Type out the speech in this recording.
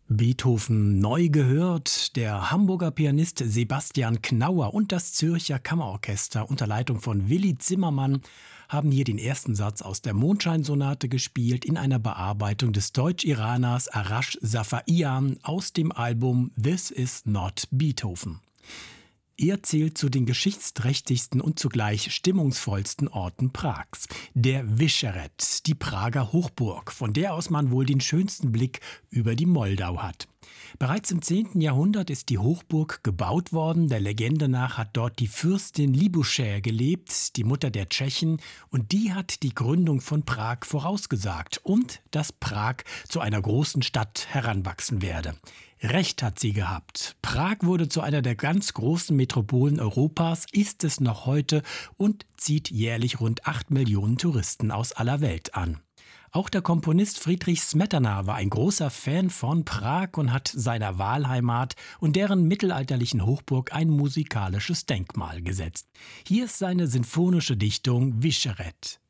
Beethoven neu gehört. Der Hamburger Pianist Sebastian Knauer und das Zürcher Kammerorchester unter Leitung von Willi Zimmermann haben hier den ersten Satz aus der Mondscheinsonate gespielt in einer Bearbeitung des Deutsch-Iraners Arash Safaian aus dem Album This Is Not Beethoven. Er zählt zu den geschichtsträchtigsten und zugleich stimmungsvollsten Orten Prags. Der Vyšehrad, die Prager Hochburg, von der aus man wohl den schönsten Blick über die Moldau hat. Bereits im 10. Jahrhundert ist die Hochburg gebaut worden. Der Legende nach hat dort die Fürstin Liboušer gelebt, die Mutter der Tschechen, und die hat die Gründung von Prag vorausgesagt und dass Prag zu einer großen Stadt heranwachsen werde. Recht hat sie gehabt. Prag wurde zu einer der ganz großen Metropolen Europas, ist es noch heute und zieht jährlich rund 8 Millionen Touristen aus aller Welt an. Auch der Komponist Friedrich Smetana war ein großer Fan von Prag und hat seiner Wahlheimat und deren mittelalterlichen Hochburg ein musikalisches Denkmal gesetzt. Hier ist seine sinfonische Dichtung Vyšehrad.